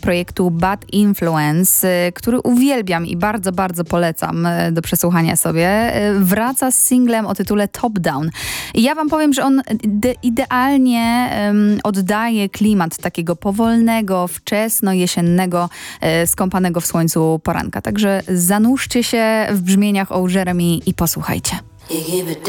projektu Bad Influence, który uwielbiam i bardzo, bardzo polecam do przesłuchania sobie, wraca z singlem o tytule Top Down. I ja wam powiem, że on idealnie oddaje klimat takiego powolnego, wczesno-jesiennego, skąpanego w słońcu poranka. Także zanurzcie się w brzmieniach O Jeremy i posłuchajcie.